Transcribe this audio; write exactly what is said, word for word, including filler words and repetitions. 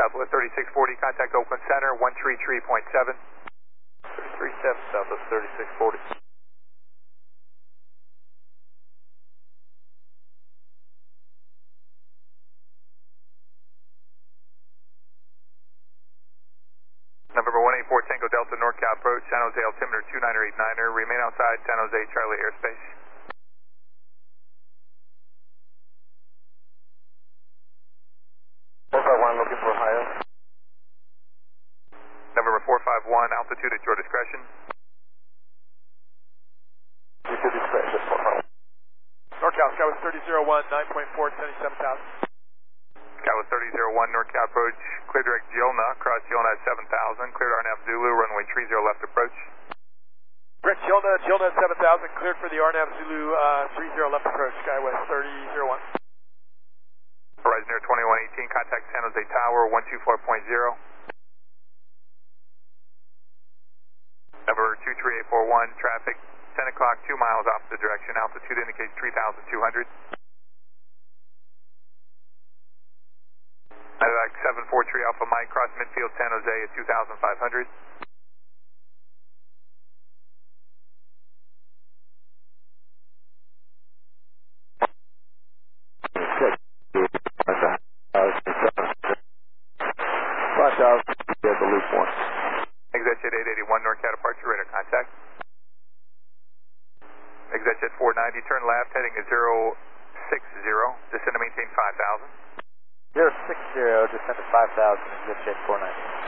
Southwest thirty-six forty, contact Oakland Center, one three three point seven. three seven Southwest thirty-six forty. November one eight four Tango Delta NorCal approach, San Jose altimeter two niner eight niner, remain outside San Jose Charlie airspace. four five one looking for Ohio. November four five one, altitude at your discretion. You should discretion, four five one. NorCal, Skywest thirty oh one, nine point four, seventy-seven thousand. Skywest thirty oh one, NorCal approach, clear direct Gilna, cross Gilna at seven thousand, cleared R N A V Zulu, runway three zero left approach. Direct Gilna, Gilna seven thousand, cleared for the R N A V Zulu uh, three zero left approach, Skywest thirty oh one. Horizon Air twenty-one eighteen, contact San Jose Tower, one two four point zero. Number two three eight four one, traffic, ten o'clock, two miles opposite direction, altitude indicates three thousand two hundred. Medevac seven four three Alpha Mike, cross midfield San Jose at two thousand five hundred. Flash out, yeah, the loop one. Exit jet eight eighty-one, NorCal departure, radar contact. Exit jet four ninety, turn left, heading at zero six zero, descend to maintain five thousand. zero six zero, descend to five thousand, exit jet four ninety.